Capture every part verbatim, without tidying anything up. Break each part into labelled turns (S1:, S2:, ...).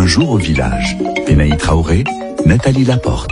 S1: Un jour au village. Benaï Traoré, Nathalie Laporte.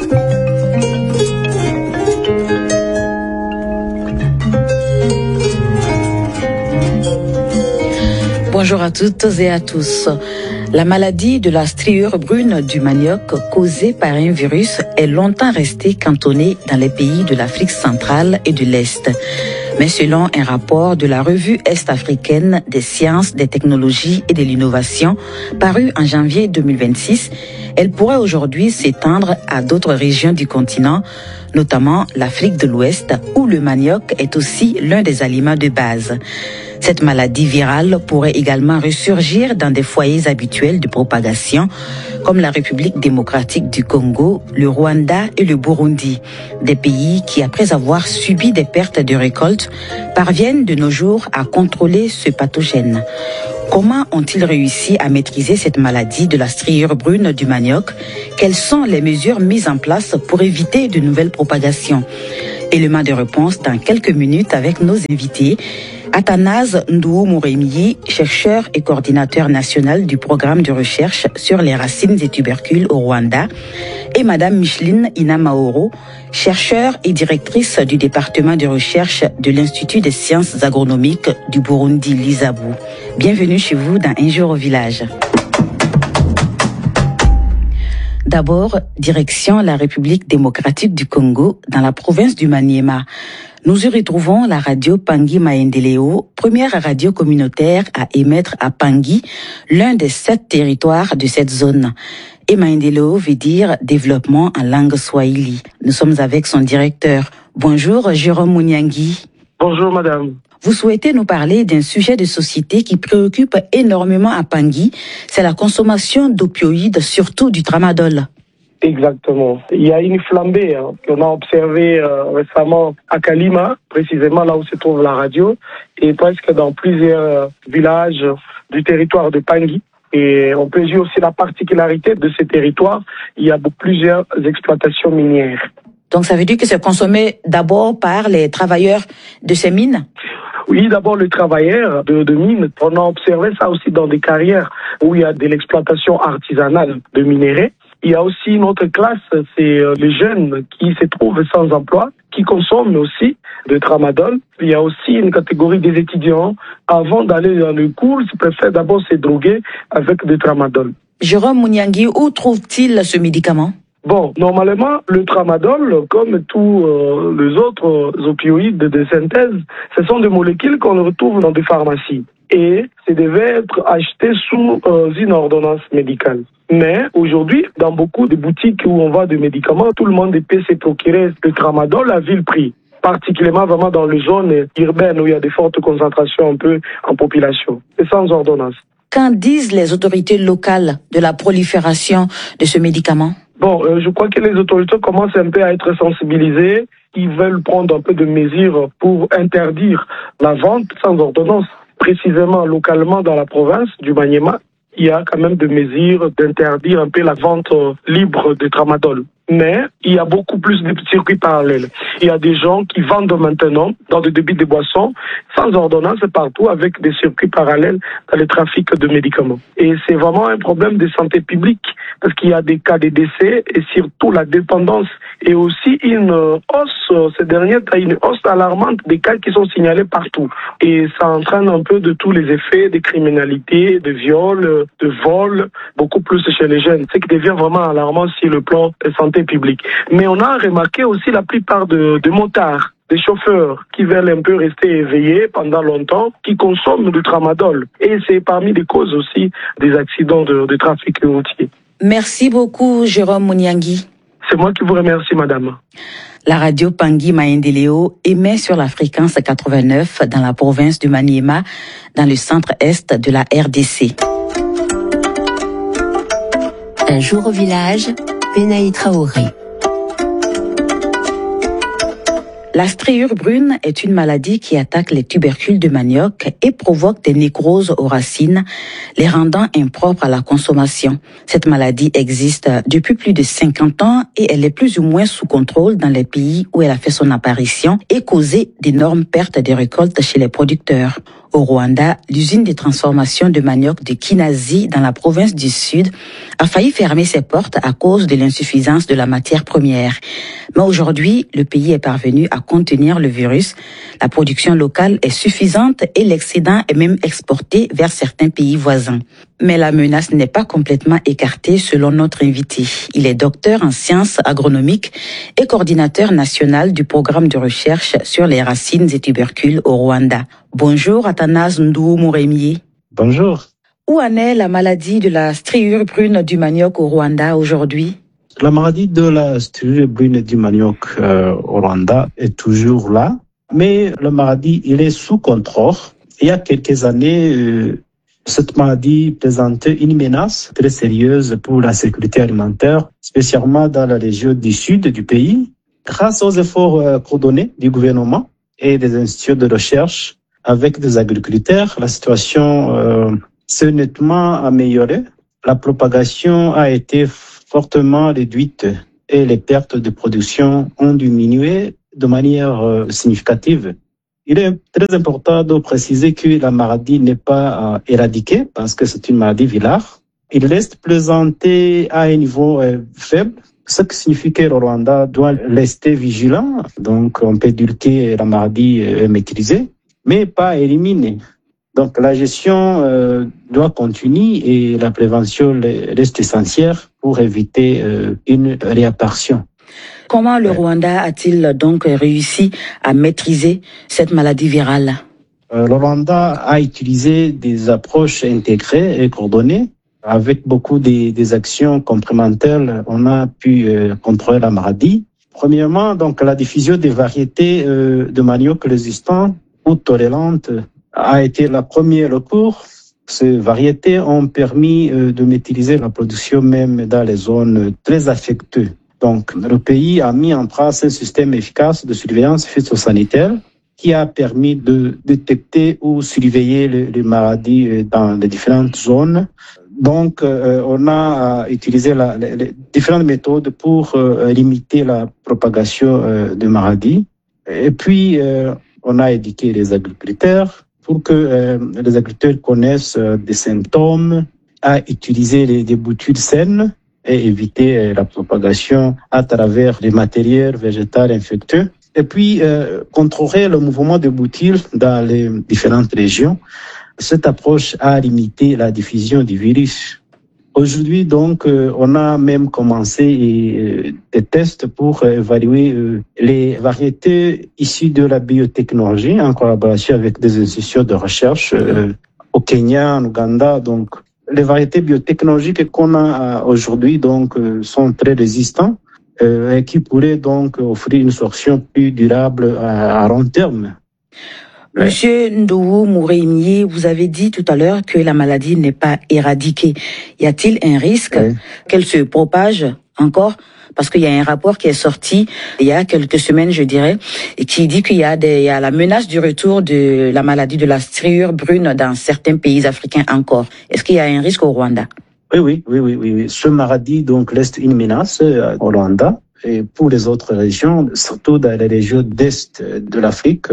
S2: Bonjour à toutes et à tous. La maladie de la striure brune du manioc causée par un virus est longtemps restée cantonnée dans les pays de l'Afrique centrale et de l'Est. Mais selon un rapport de la revue est-africaine des sciences, des technologies et de l'innovation paru en janvier deux mille vingt-six, elle pourrait aujourd'hui s'étendre à d'autres régions du continent, notamment l'Afrique de l'Ouest, où le manioc est aussi l'un des aliments de base. Cette maladie virale pourrait également ressurgir dans des foyers habituels de propagation, comme la République démocratique du Congo, le Rwanda et le Burundi, des pays qui, après avoir subi des pertes de récoltes, parviennent de nos jours à contrôler ce pathogène. Comment ont-ils réussi à maîtriser cette maladie de la striure brune du manioc? Quelles sont les mesures mises en place pour éviter de nouvelles propagations? Élément de réponse dans quelques minutes avec nos invités. Athanase Ndou-Mouremyi, chercheur et coordinateur national du programme de recherche sur les racines des tubercules au Rwanda, et Madame Micheline Inamaoro, chercheure et directrice du département de recherche de l'Institut des sciences agronomiques du Burundi, l'Isabu. Bienvenue chez vous dans Un jour au village. D'abord, direction la République démocratique du Congo, dans la province du Maniema. Nous y retrouvons la radio Pangui Maendeleo, première radio communautaire à émettre à Pangui, l'un des sept territoires de cette zone. Et Maendeleo veut dire développement en langue swahili. Nous sommes avec son directeur. Bonjour, Jérôme Mouniangui.
S3: Bonjour, madame.
S2: Vous souhaitez nous parler d'un sujet de société qui préoccupe énormément à Pangui, c'est la consommation d'opioïdes, surtout du tramadol.
S3: Exactement. Il y a une flambée hein, qu'on a observée euh, récemment à Kalima, précisément là où se trouve la radio, et presque dans plusieurs euh, villages du territoire de Pangui. Et on peut dire aussi la particularité de ces territoires, il y a plusieurs exploitations minières.
S2: Donc ça veut dire que c'est consommé d'abord par les travailleurs de ces mines?
S3: Oui, d'abord les travailleurs de, de mines. On a observé ça aussi dans des carrières où il y a de l'exploitation artisanale de minerais. Il y a aussi une autre classe, c'est les jeunes qui se trouvent sans emploi, qui consomment aussi de tramadol. Il y a aussi une catégorie des étudiants, avant d'aller dans le cours, ils préfèrent d'abord se droguer avec du tramadol.
S2: Jérôme Mouniangui, où trouve-t-il ce médicament?
S3: Bon, normalement, le tramadol, comme tous euh, les autres opioïdes de synthèse, ce sont des molécules qu'on retrouve dans des pharmacies. Et ça devait être acheté sous euh, une ordonnance médicale. Mais aujourd'hui, dans beaucoup de boutiques où on vend des médicaments, tout le monde peut se procurer le tramadol à vil prix, particulièrement vraiment dans les zones urbaines où il y a des fortes concentrations un peu en population, et sans ordonnance.
S2: Qu'en disent les autorités locales de la prolifération de ce médicament?
S3: Bon, euh, je crois que les autorités commencent un peu à être sensibilisées. Ils veulent prendre un peu de mesures pour interdire la vente sans ordonnance. Précisément, localement, dans la province du Maniema, il y a quand même des mesures d'interdire un peu la vente libre de tramadol. Mais il y a beaucoup plus de circuits parallèles. Il y a des gens qui vendent maintenant dans des débits de boissons sans ordonnance partout avec des circuits parallèles dans le trafic de médicaments. Et c'est vraiment un problème de santé publique parce qu'il y a des cas de décès et surtout la dépendance et aussi une hausse, ces derniers temps, une hausse alarmante des cas qui sont signalés partout. Et ça entraîne un peu de tous les effets de criminalité, de viol, de vol, beaucoup plus chez les jeunes. Ce qui devient vraiment alarmant sur le plan de santé publique. Mais on a remarqué aussi la plupart de, de motards, des chauffeurs qui veulent un peu rester éveillés pendant longtemps, qui consomment du tramadol. Et c'est parmi les causes aussi des accidents de, de trafic routier.
S2: Merci beaucoup, Jérôme Mouniangui.
S3: C'est moi qui vous remercie, madame.
S2: La radio Pangui Maendeleo émet sur la fréquence quatre-vingt-neuf dans la province du Maniema, dans le centre-est de la R D C.
S4: Un jour au village, Benaï Traoré.
S2: La striure brune est une maladie qui attaque les tubercules de manioc et provoque des nécroses aux racines, les rendant impropres à la consommation. Cette maladie existe depuis plus de cinquante ans et elle est plus ou moins sous contrôle dans les pays où elle a fait son apparition et causé d'énormes pertes de récoltes chez les producteurs. Au Rwanda, l'usine de transformation de manioc de Kinazi dans la province du Sud a failli fermer ses portes à cause de l'insuffisance de la matière première. Mais aujourd'hui, le pays est parvenu à contenir le virus. La production locale est suffisante et l'excédent est même exporté vers certains pays voisins. Mais la menace n'est pas complètement écartée selon notre invité. Il est docteur en sciences agronomiques et coordinateur national du programme de recherche sur les racines et tubercules au Rwanda. Bonjour Athanase Nduwu-Muremyi.
S5: Bonjour.
S2: Où en est la maladie de la striure brune du manioc au Rwanda aujourd'hui?
S5: La maladie de la striure brune du manioc euh, au Rwanda est toujours là, mais la maladie il est sous contrôle. Il y a quelques années, euh, cette maladie présentait une menace très sérieuse pour la sécurité alimentaire, spécialement dans la région du sud du pays. Grâce aux efforts euh, coordonnés du gouvernement et des instituts de recherche avec des agriculteurs, la situation euh, s'est nettement améliorée. La propagation a été fortement réduite et les pertes de production ont diminué de manière euh, significative. Il est très important de préciser que la maladie n'est pas euh, éradiquée parce que c'est une maladie virale. Il reste présenté à un niveau euh, faible, ce qui signifie que le Rwanda doit rester vigilant. Donc on peut dire que la maladie est maîtrisée, mais pas éliminée. Donc la gestion euh, doit continuer et la prévention reste essentielle pour éviter euh, une réapparition.
S2: Comment le Rwanda a-t-il donc réussi à maîtriser cette maladie virale?
S5: euh, Le Rwanda a utilisé des approches intégrées et coordonnées. Avec beaucoup des, des actions complémentaires, on a pu euh, contrôler la maladie. Premièrement, donc la diffusion des variétés euh, de manioc résistants ou tolérantes a été la première recours. Ces variétés ont permis euh, de maîtriser la production même dans les zones très affectées. Donc, le pays a mis en place un système efficace de surveillance phytosanitaire qui a permis de détecter ou surveiller les, les maladies dans les différentes zones. Donc, euh, on a utilisé la, les, les différentes méthodes pour euh, limiter la propagation euh, de maladies. Et puis, euh, on a éduqué les agriculteurs pour que euh, les agriculteurs connaissent euh, des symptômes, à utiliser les, des boutures saines et éviter euh, la propagation à travers les matériels végétaux infectieux. Et puis, euh, contrôler le mouvement des boutures dans les différentes régions. Cette approche a limité la diffusion du virus. Aujourd'hui, donc, euh, on a même commencé euh, des tests pour euh, évaluer euh, les variétés issues de la biotechnologie en collaboration avec des institutions de recherche euh, au Kenya, en Ouganda. Donc, les variétés biotechnologiques qu'on a aujourd'hui donc euh, sont très résistantes euh, et qui pourraient donc offrir une solution plus durable à, à long terme.
S2: Monsieur Nduwu-Muremyi, vous avez dit tout à l'heure que la maladie n'est pas éradiquée. Y a-t-il un risque oui. qu'elle se propage encore? Parce qu'il y a un rapport qui est sorti il y a quelques semaines, je dirais, et qui dit qu'il y a des, il y a la menace du retour de la maladie de la striure brune dans certains pays africains encore. Est-ce qu'il y a un risque au Rwanda?
S5: Oui, oui, oui, oui, oui. Ce maladie donc reste une menace au Rwanda. Et pour les autres régions, surtout dans les régions d'Est de l'Afrique,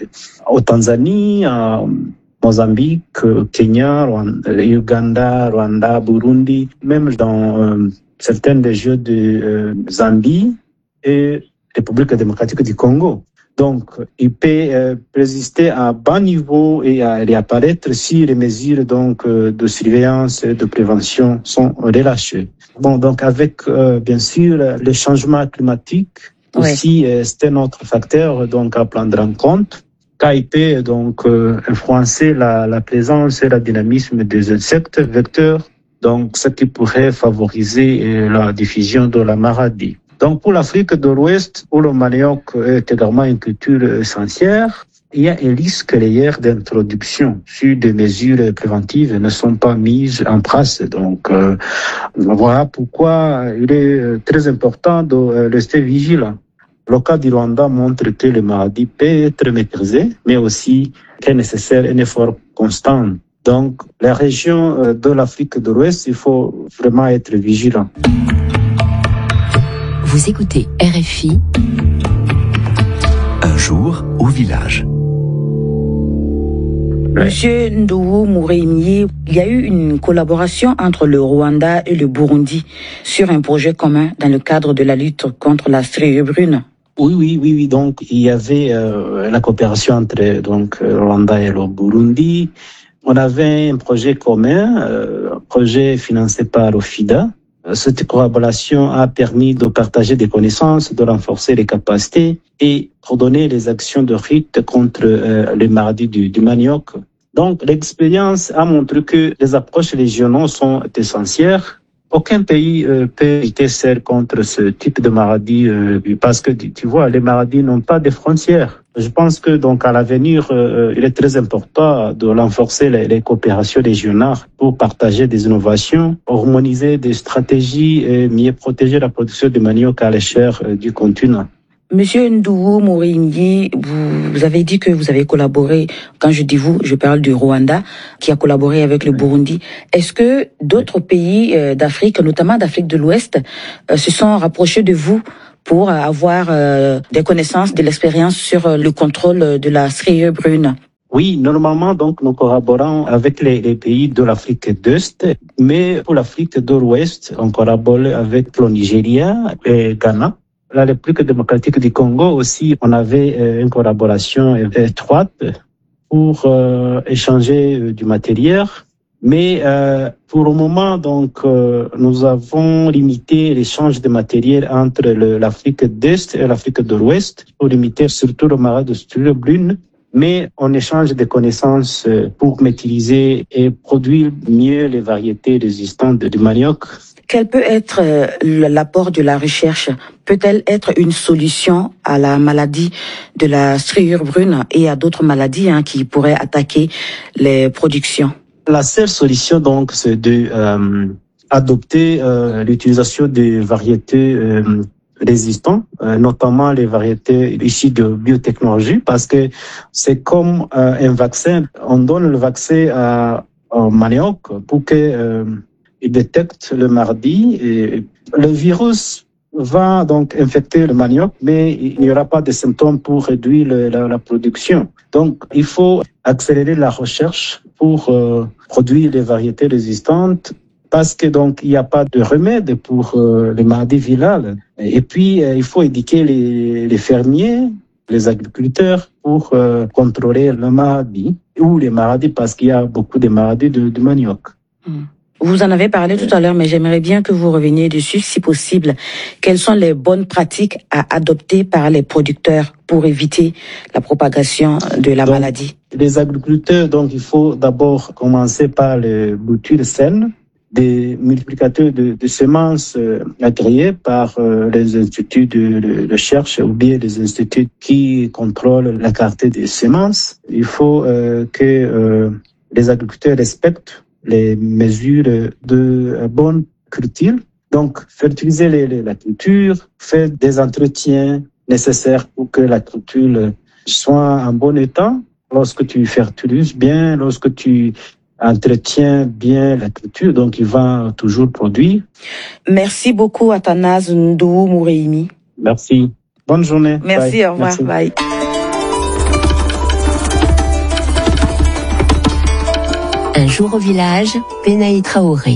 S5: au Tanzanie, à Mozambique, Kenya, Rwanda, Uganda, Rwanda, Burundi, même dans euh, certaines régions de euh, Zambie et République démocratique du Congo. Donc, il peut euh, persister à bas niveau et à réapparaître si les mesures donc euh, de surveillance et de prévention sont relâchées. Bon, donc avec euh, bien sûr le changement climatique oui. aussi, euh, c'est un autre facteur donc à prendre en compte. Car il peut donc euh, influencer la, la présence et la dynamisme des insectes vecteurs, donc ce qui pourrait favoriser euh, la diffusion de la maladie. Donc pour l'Afrique de l'Ouest, où le manioc est également une culture essentielle, il y a un risque réel d'introduction si des mesures préventives ne sont pas mises en place. Donc euh, voilà pourquoi il est très important de rester vigilant. Le cas du Rwanda montre que la maladie peut être maîtrisée, mais aussi qu'il est nécessaire un effort constant. Donc la région de l'Afrique de l'Ouest, il faut vraiment être vigilant.
S4: Vous écoutez R F I.
S1: Un jour au village.
S2: Monsieur Ndowo Moureimyi, il y a eu une collaboration entre le Rwanda et le Burundi sur un projet commun dans le cadre de la lutte contre la striure brune.
S5: Oui, oui, oui, oui. Donc, il y avait euh, la coopération entre donc le Rwanda et le Burundi. On avait un projet commun, euh, un projet financé par l'OFIDA. Cette collaboration a permis de partager des connaissances, de renforcer les capacités et coordonner les actions de lutte contre euh, les maladies du, du manioc. Donc, l'expérience a montré que les approches régionales sont essentielles. Aucun pays euh, peut lutter seul contre ce type de maladie euh, parce que tu vois, les maladies n'ont pas de frontières. Je pense que donc à l'avenir, euh, il est très important de renforcer les, les coopérations régionales pour partager des innovations, harmoniser des stratégies et mieux protéger la production de manioc à l'échelle euh, du continent.
S2: Monsieur Ndowo Moureimyi, vous, vous avez dit que vous avez collaboré, quand je dis vous, je parle du Rwanda, qui a collaboré avec le Burundi. Est-ce que d'autres pays euh, d'Afrique, notamment d'Afrique de l'Ouest, euh, se sont rapprochés de vous pour avoir euh, des connaissances, de l'expérience sur euh, le contrôle de la striure brune?
S5: Oui, normalement, donc, nous collaborons avec les, les pays de l'Afrique de l'Est, mais pour l'Afrique de l'Ouest, on collabore avec le Nigeria et Ghana. La République démocratique du Congo aussi, on avait euh, une collaboration étroite pour euh, échanger euh, du matériel. Mais euh, pour le moment, donc, euh, nous avons limité l'échange de matériel entre le, l'Afrique de l'Est et l'Afrique de l'Ouest, pour limiter surtout le marais de striure brune. Mais on échange des connaissances pour maîtriser et produire mieux les variétés résistantes du manioc.
S2: Quel peut être euh, l'apport de la recherche? Peut-elle être une solution à la maladie de la striure brune et à d'autres maladies hein, qui pourraient attaquer les productions?
S5: La seule solution, donc, c'est de euh, adopter euh, l'utilisation des variétés euh, résistantes, euh, notamment les variétés issues de biotechnologie, parce que c'est comme euh, un vaccin. On donne le vaccin à, au manioc pour que euh, il détecte le mardi et le virus va donc infecter le manioc, mais il n'y aura pas de symptômes pour réduire le, la, la production. Donc, il faut accélérer la recherche pour euh, produire les variétés résistantes parce que donc il n'y a pas de remède pour euh, les maladies virales. Et puis, euh, il faut éduquer les, les fermiers, les agriculteurs pour euh, contrôler la maladie ou les maladies parce qu'il y a beaucoup de maladies de, de manioc.
S2: Mmh. Vous en avez parlé tout à l'heure, mais j'aimerais bien que vous reveniez dessus, si possible. Quelles sont les bonnes pratiques à adopter par les producteurs pour éviter la propagation de la
S5: donc,
S2: maladie?
S5: Les agriculteurs, donc, il faut d'abord commencer par les boutures saines, des multiplicateurs de, de semences euh, agréés par euh, les instituts de, de, de recherche ou bien les instituts qui contrôlent la qualité des semences. Il faut euh, que euh, les agriculteurs respectent les mesures de bonne culture. Donc, fertiliser les, les, la culture, faire des entretiens nécessaires pour que la culture soit en bon état. Lorsque tu fertilises bien, lorsque tu entretiens bien la culture, donc il va toujours produire.
S2: Merci beaucoup, Athanase Ndowo Moureimyi.
S5: Merci. Bonne journée.
S2: Merci,
S5: Bye.
S2: au revoir.
S5: Merci.
S2: Bye.
S4: Un jour au village, Benaï Traoré.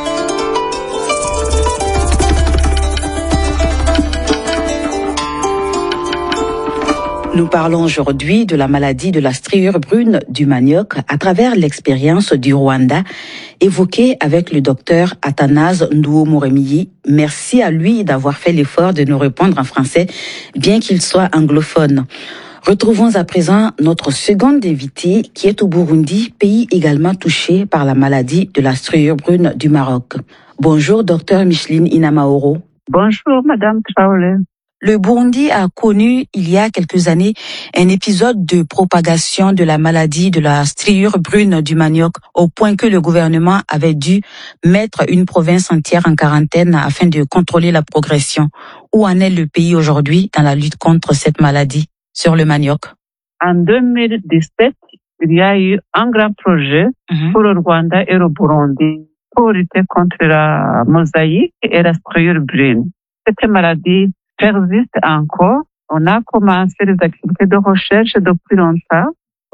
S2: Nous parlons aujourd'hui de la maladie de la striure brune du manioc à travers l'expérience du Rwanda évoquée avec le docteur Athanase Ndowo Moureimyi. Merci à lui d'avoir fait l'effort de nous répondre en français, bien qu'il soit anglophone. Retrouvons à présent notre seconde invitée qui est au Burundi, pays également touché par la maladie de la striure brune du Maroc. Bonjour, docteur Micheline Inamaoro.
S6: Bonjour, madame Traoré.
S2: Le Burundi a connu il y a quelques années un épisode de propagation de la maladie de la striure brune du manioc au point que le gouvernement avait dû mettre une province entière en quarantaine afin de contrôler la progression. Où en est le pays aujourd'hui dans la lutte contre cette maladie sur le manioc?
S6: En deux mille dix-sept, il y a eu un grand projet mmh. pour le Rwanda et le Burundi pour lutter contre la mosaïque et la striure brune. Cette maladie persiste encore. On a commencé les activités de recherche depuis longtemps.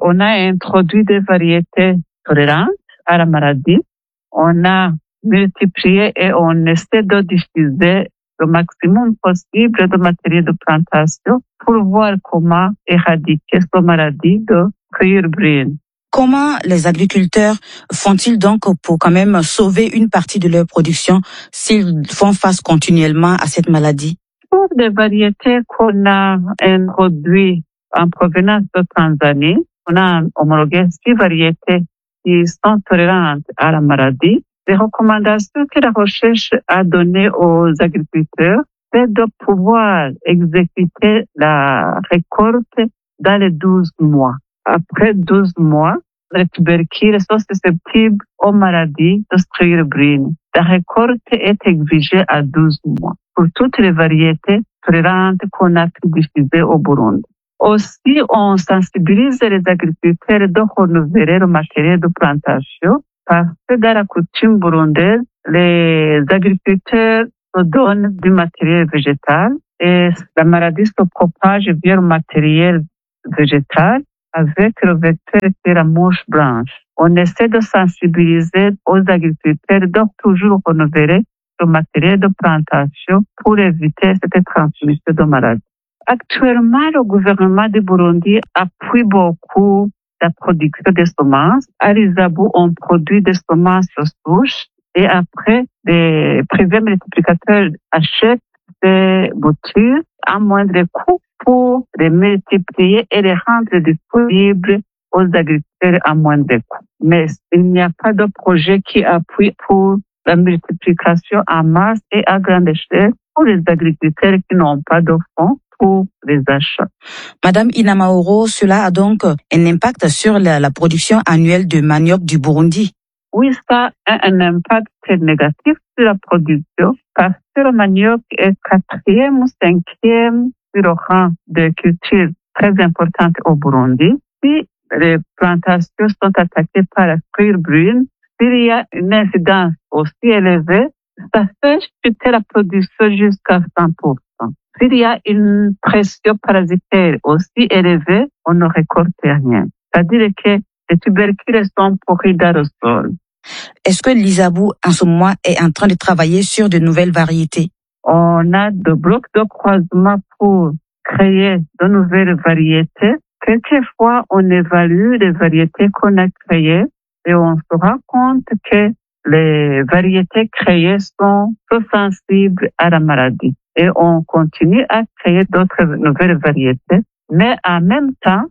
S6: on a introduit des variétés tolérantes à la maladie. On a multiplié et on essaie de diffuser le maximum possible de matériel de plantation pour voir comment éradiquer cette maladie de cueillure brune.
S2: Comment les agriculteurs font-ils donc pour quand même sauver une partie de leur production s'ils font face continuellement à cette maladie?
S6: Pour des variétés qu'on a introduites en provenance de Tanzanie, on a homologué six variétés qui sont tolérantes à la maladie. Les recommandations que la recherche a données aux agriculteurs, c'est de pouvoir exécuter la récolte dans les douze mois. Après douze mois, les tubercules sont susceptibles aux maladies de striure brune. La récolte est exigée à douze mois pour toutes les variétés tolérantes qu'on a pu diffuser au Burundi. Aussi, on sensibilise les agriculteurs de renouveler le matériel de plantation parce que dans la coutume burundaise, les agriculteurs se donnent du matériel végétal et la maladie se propage via le matériel végétal avec le vecteur de la mouche blanche. On essaie de sensibiliser aux agriculteurs de toujours renouveler le matériel de plantation pour éviter cette transmission de maladies. Actuellement, le gouvernement du Burundi appuie beaucoup la production des semences. À l'Isabou, on produit des semences aux souches et après, les privés multiplicateurs achètent des boutures à moindre coût pour les multiplier et les rendre disponibles aux agriculteurs à moindre coût. Mais il n'y a pas de projet qui appuie pour la multiplication en masse et à grande échelle pour les agriculteurs qui n'ont pas de fonds pour les achats.
S2: Madame Inamaoro, cela a donc un impact sur la, la production annuelle de manioc du Burundi?
S6: Oui, ça a un impact négatif sur la production parce que le manioc est quatrième ou cinquième sur le rang de culture très importante au Burundi. Si les plantations sont attaquées par la striure brune, s'il y a une incidence aussi élevée, ça fait chuter la production jusqu'à cent pour cent. S'il y a une pression parasitaire aussi élevée, on ne récolte rien. C'est-à-dire que les tubercules sont pourris dans le sol.
S2: Est-ce que l'Isabou, en ce moment, est en train de travailler sur de nouvelles variétés?
S6: On a des blocs de croisement pour créer de nouvelles variétés. Quelquefois, on évalue les variétés qu'on a créées et on se rend compte que les variétés créées sont peu sensibles à la maladie. Et on continue à créer d'autres nouvelles variétés. Mais en même temps,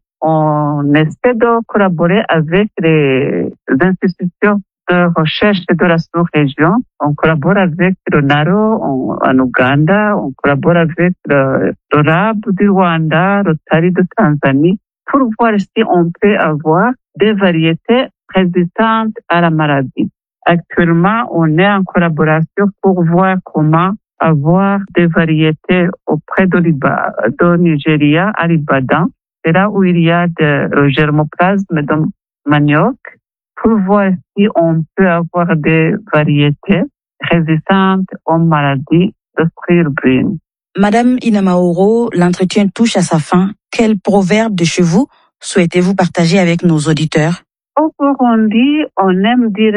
S6: on essaie de collaborer avec les institutions de recherche de la sous-région. On collabore avec le Naro en Ouganda, on collabore avec le, le R A B du Rwanda, le Tari de Tanzanie, pour voir si on peut avoir des variétés résistantes à la maladie. Actuellement, on est en collaboration pour voir comment avoir des variétés auprès de, l'Iba, de Nigeria, à l'Ibadan. C'est là où il y a le germoplasme de manioc, pour voir si on peut avoir des variétés résistantes aux maladies de striure brune.
S2: Madame Inamaoro, l'entretien touche à sa fin. Quel proverbe de chez vous souhaitez-vous partager avec nos auditeurs?
S6: Au Burundi, on aime dire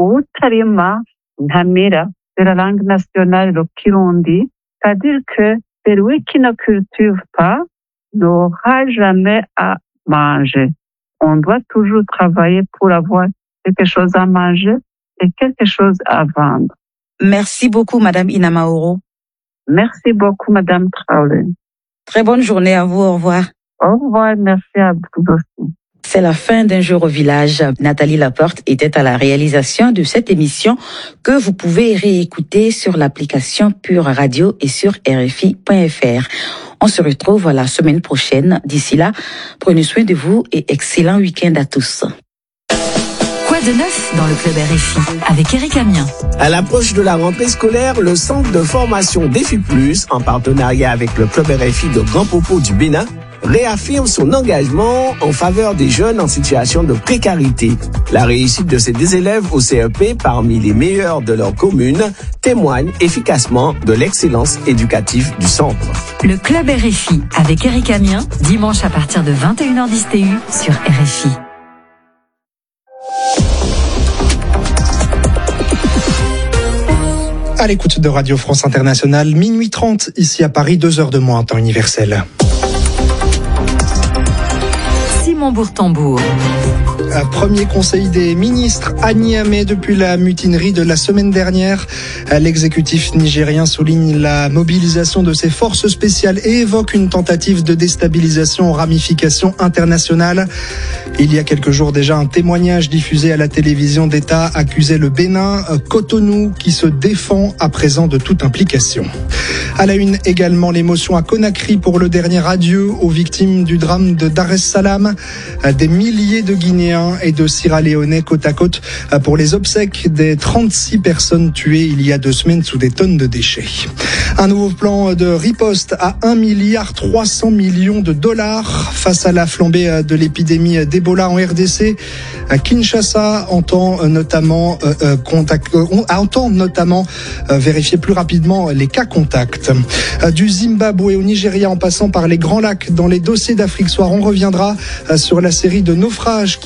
S6: Utarima Ntamira, c'est la langue nationale de Kirundi, c'est-à-dire que celui qui ne cultive pas n'aura jamais à manger. On doit toujours travailler pour avoir quelque chose à manger et quelque chose à vendre.
S2: Merci beaucoup, Madame Inamaoro.
S6: Merci beaucoup, Madame Traoré.
S2: Très bonne journée à vous. Au revoir.
S6: Au revoir. Merci à vous aussi.
S2: C'est la fin d'un jour au village. Nathalie Laporte était à la réalisation de cette émission que vous pouvez réécouter sur l'application Pure Radio et sur R F I point F R. On se retrouve la semaine prochaine. D'ici là, prenez soin de vous et excellent week-end à tous.
S7: Quoi de neuf dans le club R F I avec Eric Amien?
S8: À l'approche de la rentrée scolaire, le centre de formation Défi Plus, en partenariat avec le club R F I de Grand Popo du Bénin, réaffirme son engagement en faveur des jeunes en situation de précarité. La réussite de ces deux élèves au C E P parmi les meilleurs de leur commune témoigne efficacement de l'excellence éducative du centre.
S7: Le Club R F I avec Eric Amien, dimanche à partir de vingt et une heures dix T U sur R F I.
S9: À l'écoute de Radio France Internationale, minuit trente, ici à Paris, deux heures de moins en temps universel.
S7: Simon Bourtambour.
S9: Premier conseil des ministres à Niamey depuis la mutinerie de la semaine dernière. L'exécutif nigérien souligne la mobilisation de ses forces spéciales et évoque une tentative de déstabilisation aux ramifications internationales. Il y a quelques jours déjà, un témoignage diffusé à la télévision d'État accusait le Bénin, Cotonou, qui se défend à présent de toute implication. À la une également, l'émotion à Conakry pour le dernier adieu aux victimes du drame de Dar es Salaam. Des milliers de Guinéens et de Sierra-Léonais côte à côte pour les obsèques des trente-six personnes tuées il y a deux semaines sous des tonnes de déchets. Un nouveau plan de riposte à un milliard trois cents millions de dollars face à la flambée de l'épidémie d'Ebola en R D C. Kinshasa entend notamment, euh, contact, euh, entend notamment euh, vérifier plus rapidement les cas contacts. Euh, du Zimbabwe au Nigeria en passant par les Grands Lacs dans les dossiers d'Afrique Soir, on reviendra euh, sur la série de naufrages